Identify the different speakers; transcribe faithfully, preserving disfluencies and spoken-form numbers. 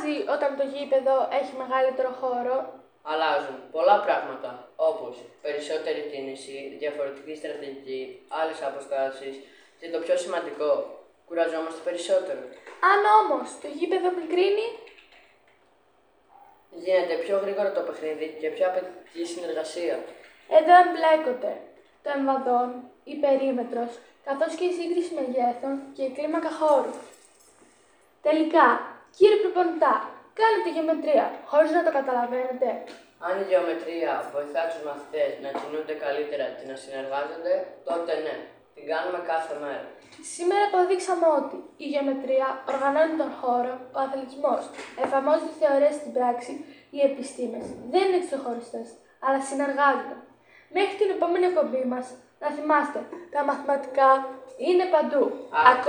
Speaker 1: αλλάζει όταν το γήπεδο έχει μεγαλύτερο χώρο?
Speaker 2: Αλλάζουν πολλά πράγματα, όπως περισσότερη κίνηση, διαφορετική στρατηγική, άλλες αποστάσεις και το πιο σημαντικό, κουραζόμαστε περισσότερο.
Speaker 1: Αν όμως το γήπεδο μικρύνει,
Speaker 2: Γίνεται πιο γρήγορο το παιχνίδι και πιο απαιτητική συνεργασία.
Speaker 1: εδώ εμπλέκονται το εμβαδόν, η περίμετρος, καθώς και η σύγκριση μεγέθων και η κλίμακα χώρου. Τελικά, κύριε προπονητά, κάνετε γεωμετρία χωρίς να το καταλαβαίνετε.
Speaker 2: Αν η γεωμετρία βοηθά τους μαθητές να κινούνται καλύτερα και να συνεργάζονται, τότε ναι, την κάνουμε κάθε μέρα.
Speaker 1: Σήμερα αποδείξαμε ότι η γεωμετρία οργανώνει τον χώρο, ο αθλητισμός εφαρμόζει τις θεωρίες στην πράξη, οι επιστήμες δεν είναι ξεχωριστές, αλλά συνεργάζονται. Μέχρι την επόμενη εκπομπή μας, να θυμάστε, τα μαθηματικά είναι παντού.
Speaker 2: Α.